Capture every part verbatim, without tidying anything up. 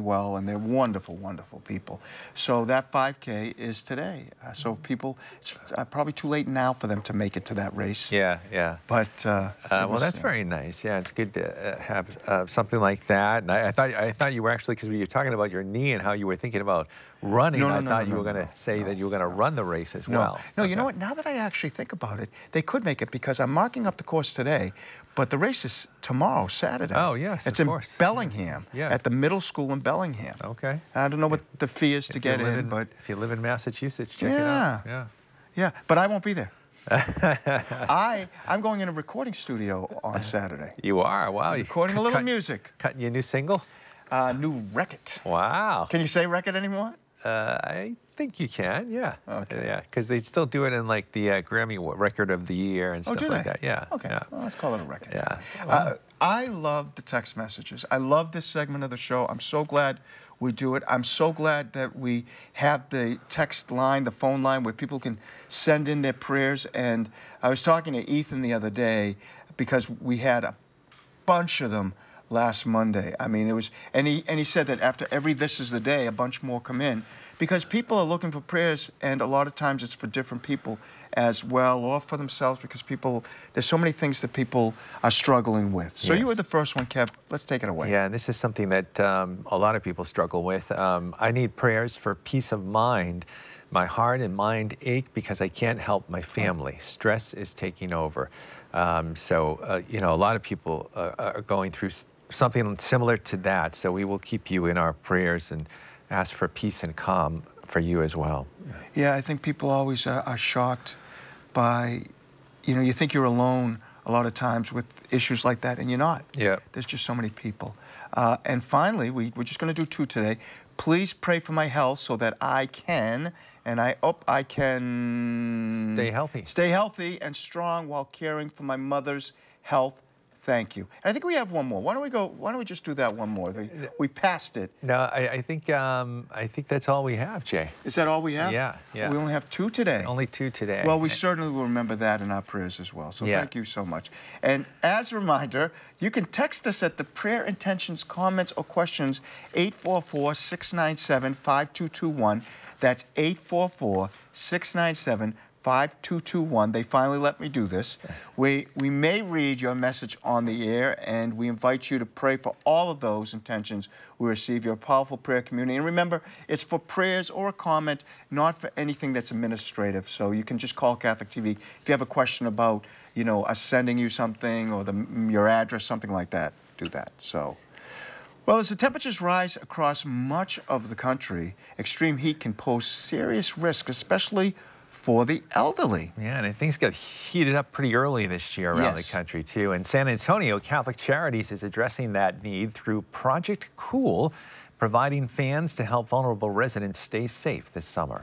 well, and they're wonderful, wonderful people. So that five K is today. Uh, so people, it's uh, probably too late now for them to make it to that race. Yeah, yeah. But uh, uh, well, was, that's uh, very nice. Yeah, it's good to uh, have uh, something like that. And I, I thought I thought you were actually, because you were talking about your knee and how you were thinking about running. No, no, I no, thought no, you no, were going to no, say no, that you were going to no. run the race as No, well. no. Okay. You know what? Now that I actually think about it, they could make it because I'm marking up the course today, but the race is tomorrow, Saturday. Oh, yes, it's of in course. Bellingham, Yeah. at the middle school in Bellingham. Okay. I don't know what the fee is to If you get live in, in, but if you live in Massachusetts, check it yeah, out. Yeah. yeah. But I won't be there. I I'm going in a recording studio on Saturday. You are? Wow. You Recording a cut- little cut- music. Cutting your new single? Uh, new record. Wow. Can you say record anymore? Uh, I think you can, yeah. Okay. Yeah, because they still do it in like the uh, Grammy wa- Record of the Year and Oh, stuff do like they? that. Yeah. Okay. Yeah. Well, let's call it a record. Yeah. Uh, I love the text messages. I love this segment of the show. I'm so glad we do it. I'm so glad that we have the text line, the phone line, where people can send in their prayers. And I was talking to Ethan the other day because we had a bunch of them last Monday. I mean, it was, and he and he said that after every This Is the Day, a bunch more come in because people are looking for prayers, and a lot of times it's for different people as well, or for themselves, because people, there's so many things that people are struggling with. So Yes. you were the first one, Kev. Let's take it away. Yeah, and this is something that um, a lot of people struggle with. Um, I need prayers for peace of mind. My heart and mind ache because I can't help my family. Stress is taking over. Um, so, uh, you know, a lot of people uh, are going through s- something similar to that. So we will keep you in our prayers and ask for peace and calm for you as well. Yeah, I think people always uh, are shocked by, you know, you think you're alone a lot of times with issues like that, and you're not. Yeah. There's just so many people. Uh, and finally, we, we're just going to do two today. Please pray for my health so that I can, and I hope I can... Stay healthy. Stay healthy and strong while caring for my mother's health. Thank you. And I think we have one more. Why don't we go, why don't we just do that one more? We, we passed it. No, I, I think um, I think that's all we have, Jay. Is that all we have? Yeah, So yeah. we only have two today. Only two today. Well, we certainly will remember that in our prayers as well. So Yeah. thank you so much. And as a reminder, you can text us at the prayer intentions, comments, or questions, eight four four, six nine seven, five two two one. That's eight four four, six nine seven, five two two one. They finally let me do this. We, we may read your message on the air, and we invite you to pray for all of those intentions. We receive your powerful prayer community. And remember, it's for prayers or a comment, not for anything that's administrative. So you can just call Catholic T V if you have a question about, you know, us sending you something or the, your address, something like that. Do that. So. Well, as the temperatures rise across much of the country, extreme heat can pose serious risk, especially for the elderly. Yeah, and things got heated up pretty early this year around Yes. the country, too. And San Antonio Catholic Charities is addressing that need through Project Cool, providing fans to help vulnerable residents stay safe this summer.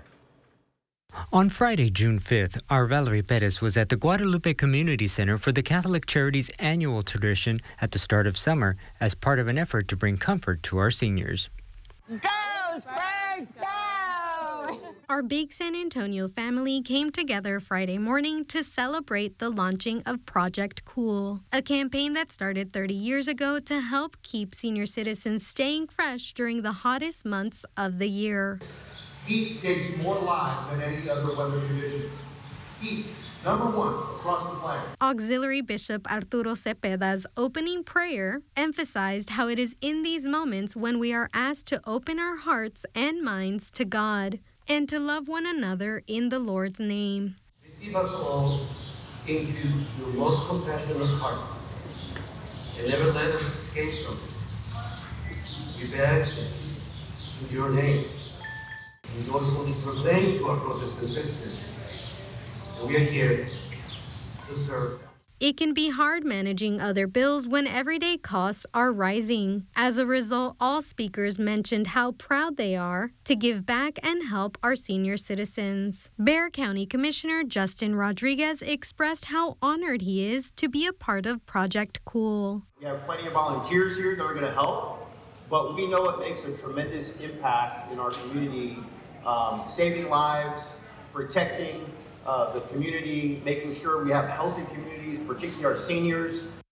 On Friday, June fifth, our Valerie Perez was at the Guadalupe Community Center for the Catholic Charities annual tradition at the start of summer as part of an effort to bring comfort to our seniors. Go, Spurs, go! Our big San Antonio family came together Friday morning to celebrate the launching of Project Cool, a campaign that started thirty years ago to help keep senior citizens staying fresh during the hottest months of the year. Heat takes more lives than any other weather condition. Heat, number one across the planet. Auxiliary Bishop Arturo Cepeda's opening prayer emphasized how it is in these moments when we are asked to open our hearts and minds to God and to love one another in the Lord's name. Receive us all into your most compassionate heart and never let us escape from it. We beg this in your name. We joyfully proclaim to our brothers and sisters that we are here to serve. It can be hard managing other bills when everyday costs are rising. As a result, all speakers mentioned how proud they are to give back and help our senior citizens. Bexar County Commissioner Justin Rodriguez expressed how honored he is to be a part of Project Cool. We have plenty of volunteers here that are going to help, but we know it makes a tremendous impact in our community, um, saving lives, protecting uh, the community, making sure we have healthy communities, particularly our seniors.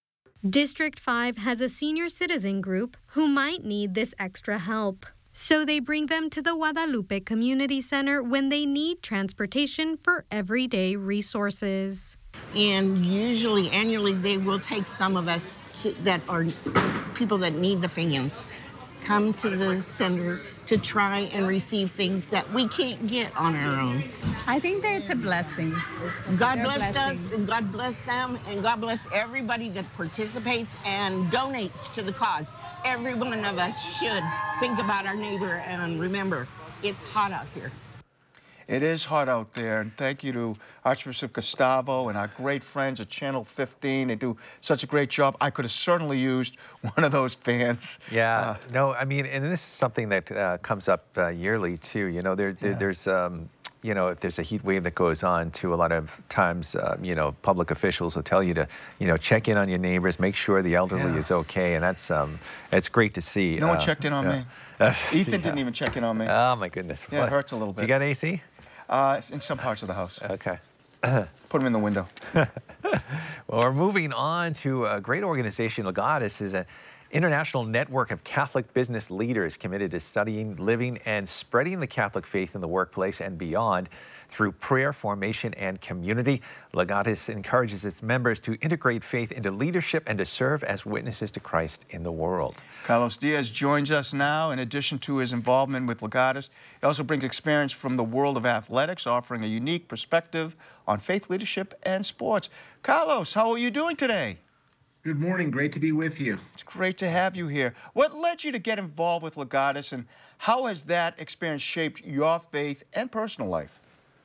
District five has a senior citizen group who might need this extra help. So they bring them to the Guadalupe Community Center when they need transportation for everyday resources. And usually, annually, they will take some of us to, that are people that need the fans, come to the center to try and receive things that we can't get on our own. I think that it's a blessing. God They're blessed blessing. us, and God bless them, and God bless everybody that participates and donates to the cause. Every one of us should think about our neighbor and remember, it's hot out here. It is hot out there, and thank you to Archbishop Gustavo and our great friends at Channel fifteen. They do such a great job. I could have certainly used one of those fans. Yeah, Uh, no, I mean, and this is something that uh, comes up uh, yearly too. You know, there, there Yeah. there's, um, you know, if there's a heat wave that goes on, too, a lot of times, uh, you know, public officials will tell you to, you know, check in on your neighbors, make sure the elderly Yeah. is okay, and that's, um, it's great to see. No one Uh, checked in on yeah. me. Uh, Ethan yeah. didn't even check in on me. Oh my goodness. Yeah, it What? hurts a little Do you bit. got A C? Uh, in some parts of the house. Okay. Put them in the window. Well, we're moving on to a great organization. Legatus is an international network of Catholic business leaders committed to studying, living, and spreading the Catholic faith in the workplace and beyond through prayer, formation, and community. Legatus encourages its members to integrate faith into leadership and to serve as witnesses to Christ in the world. Carlos Diaz joins us now. In addition to his involvement with Legatus, he also brings experience from the world of athletics, offering a unique perspective on faith leadership and sports. Carlos, how are you doing today? Good morning. Great to be with you. It's great to have you here. What led you to get involved with Legatus, and how has that experience shaped your faith and personal life?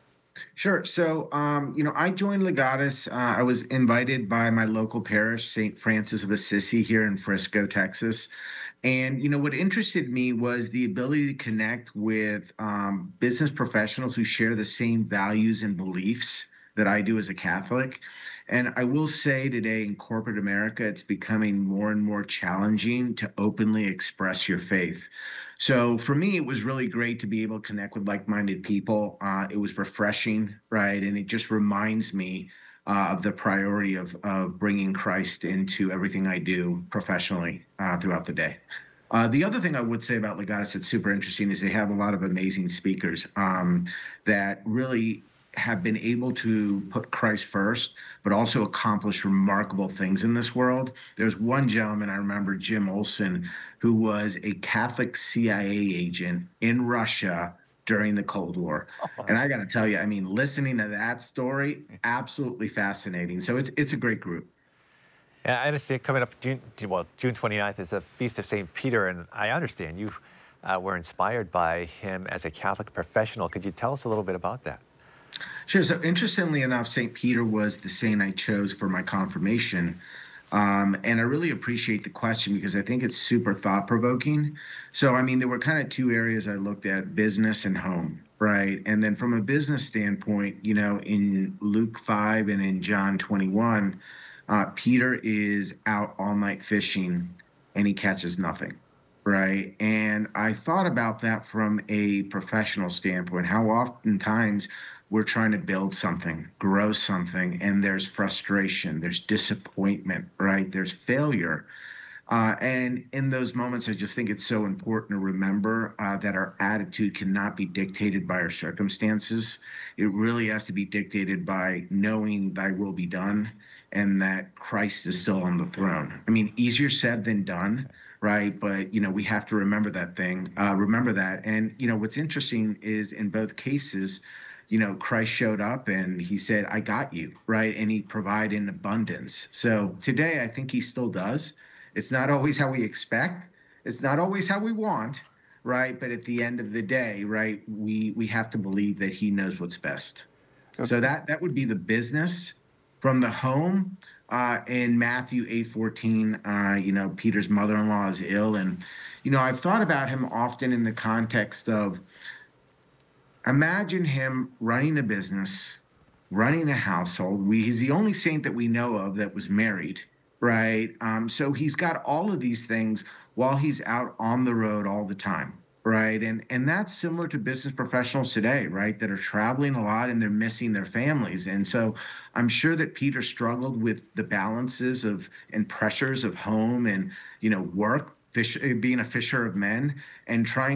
Sure. So, um, you know, I joined Legatus. Uh, I was invited by my local parish, Saint Francis of Assisi, here in Frisco, Texas. And, you know, what interested me was the ability to connect with um, business professionals who share the same values and beliefs that I do as a Catholic. And I will say today in corporate America, it's becoming more and more challenging to openly express your faith. So for me, it was really great to be able to connect with like-minded people. Uh, it was refreshing, right? And it just reminds me uh, of the priority of, of bringing Christ into everything I do professionally uh, throughout the day. Uh, the other thing I would say about Legatus that's super interesting is they have a lot of amazing speakers um, that really have been able to put Christ first, but also accomplish remarkable things in this world. There's one gentleman I remember, Jim Olson, who was a Catholic C I A agent in Russia during the Cold War. Oh, and I got to tell you, I mean, listening to that story, absolutely fascinating. So it's it's a great group. Yeah, I understand coming up June, well, June twenty-ninth is the Feast of Saint Peter, and I understand you uh, were inspired by him as a Catholic professional. Could you tell us a little bit about that? Sure. So interestingly enough, Saint Peter was the saint I chose for my confirmation. Um, and I really appreciate the question because I think it's super thought-provoking. So, I mean, there were kind of two areas I looked at, business and home, right? And then from a business standpoint, you know, in Luke five and in John twenty-one, uh, Peter is out all night fishing and he catches nothing, right? And I thought about that from a professional standpoint, how oftentimes we're trying to build something, grow something, and there's frustration, there's disappointment, right? There's failure. Uh, and in those moments, I just think it's so important to remember uh, that our attitude cannot be dictated by our circumstances. It really has to be dictated by knowing thy will be done and that Christ is still on the throne. I mean, easier said than done, right? But, you know, we have to remember that thing, uh, remember that. And, you know, what's interesting is in both cases, you know, Christ showed up and he said, I got you, right? And he provided in abundance. So today, I think he still does. It's not always how we expect. It's not always how we want, right? But at the end of the day, right, we we have to believe that he knows what's best. Okay. So that that would be the business. From the home, uh, in Matthew eight fourteen, uh, you know, Peter's mother-in-law is ill. And, you know, I've thought about him often in the context of, imagine him running a business, running a household. We, he's the only saint that we know of that was married, right? Um, so he's got all of these things while he's out on the road all the time, right? And and that's similar to business professionals today, right? That are traveling a lot and they're missing their families. And so I'm sure that Peter struggled with the balances of and pressures of home and, you know, work, fish, being a fisher of men, and trying